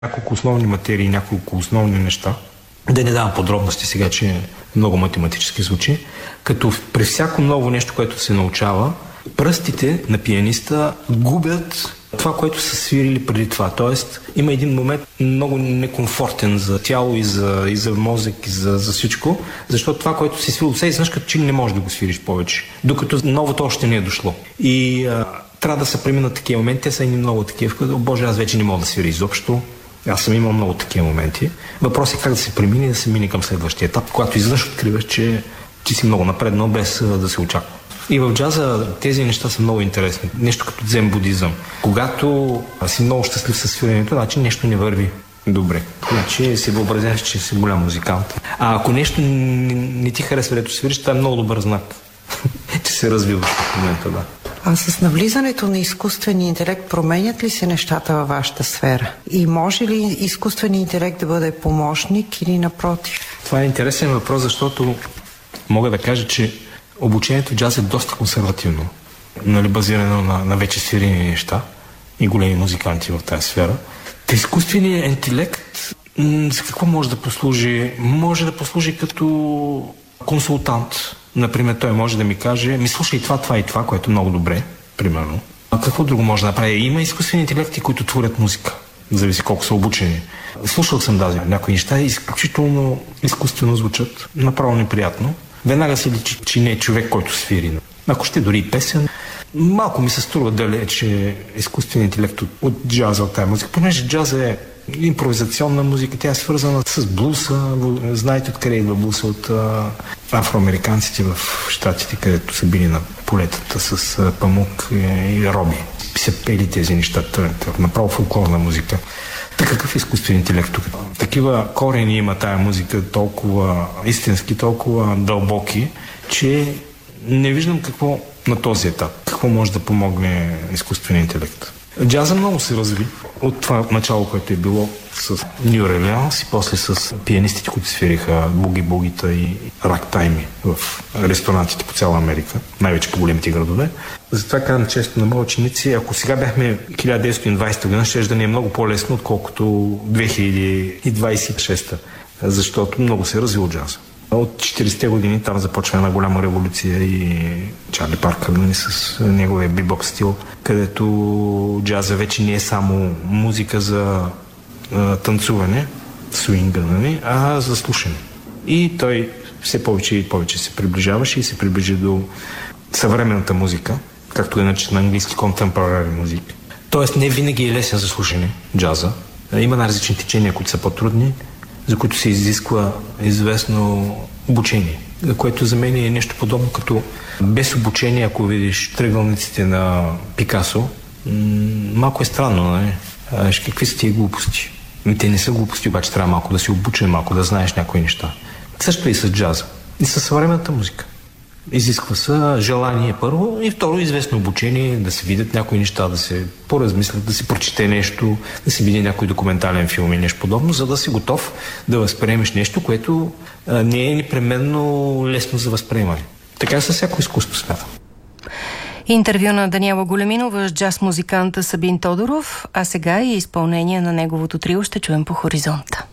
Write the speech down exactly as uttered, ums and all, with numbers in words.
няколко основни материи, няколко основни неща. Да не давам подробности сега, че много математически звучи. Като при всяко ново нещо, което се научава, пръстите на пианиста губят това, което са свирили преди това. Тоест, има един момент много некомфортен за тяло и за, и за мозък, и за, за всичко, защото това, което си свирил, все изведнъж като че не можеш да го свириш повече, докато новото още не е дошло. И а, трябва да се преминат такива моменти. Те са и много такива, като, боже, аз вече не мога да свиря изобщо. Аз съм имал много такива моменти. Въпросът е как да се премине и да се мине към следващия етап, когато изведнъж откриваш, че, че си много напреднал, без да се очаква. И в джаза тези неща са много интересни. Нещо като дзен будизъм. Когато си много щастлив със свирането, значи нещо не върви добре. Значи си въобразяваш, че си голям музикант. А ако нещо не, не ти харесва, дето свириш, това е много добър знак, че се развиваш в момента, да. А с навлизането на изкуствения интелект променят ли се нещата във вашата сфера? И може ли изкуственият интелект да бъде помощник или напротив? Това е интересен въпрос, защото мога да кажа, че обучението в джаз е доста консервативно, нали, базирано на, на вече свирени неща и големи музиканти в тази сфера. Та изкуственият интелект м- за какво може да послужи? Може да послужи като консултант. Например, той може да ми каже, ми слушай това, това и това, което е много добре, примерно. А какво друго може да направи? Има изкуствени интелекти, които творят музика. Зависи колко са обучени. Слушал съм даже някои неща, изключително изкуствено звучат. Направо неприятно. Веднага се личи, че не е човек, който свири. Ако ще дори и песен, малко ми се струва далече изкуственият интелект от, от джаза, от тази музика. Понеже джаза е импровизационна музика, тя е свързана с блуса. Знаете откъде идва блуса? От а, афроамериканците в щатите, където са били на полетата с а, памук и, и роби. Са пели тези неща, направо фолклорна музика. Така какъв е изкуствен интелект тук? Такива корени има тая музика, толкова истински, толкова дълбоки, че не виждам какво на този етап, какво може да помогне изкуственият интелект. Джаза много се разви от това начало, което е било с Ню Орлеанс и после с пианистите, които свириха буги-бугита и рактайми в ресторантите по цяла Америка, най-вече по големите градове. Затова казвам често на мои ученици, ако сега бяхме хиляда деветстотин и двадесета година, ще да ни е много по-лесно, отколкото две хиляди двадесет и шеста, защото много се е развил джаза. От четиридесетте години там започва една голяма революция и Чарли Паркър, нали, с неговия бибоп стил, където джаза вече не е само музика за а, танцуване, суинга, нали, а за слушане. И той все повече и повече се приближаваше и се приближи до съвременната музика, както е наричана на английски contemporary music. Тоест не винаги е лесен за слушане джаза. Има на различни течения, които са по-трудни, за които се изисква известно обучение, което за мен е нещо подобно като без обучение, ако видиш триъгълниците на Пикасо, м- малко е странно, не? А, какви са тия глупости? Те не са глупости, обаче трябва малко да си обучен, малко да знаеш някои неща. Също и с джаза, и с съвременната музика. Изисква се желание първо и второ известно обучение, да се видят някои неща, да се поразмислят, да се прочете нещо, да се види някой документален филм и нещо подобно, за да си готов да възприемеш нещо, което а, не е непременно лесно за възприемане. Така е със всяко изкуство, смятам. Интервю на Даниела Големинова с джаз музиканта Сабин Тодоров, а сега и изпълнение на неговото трио ще чуем по Хоризонта.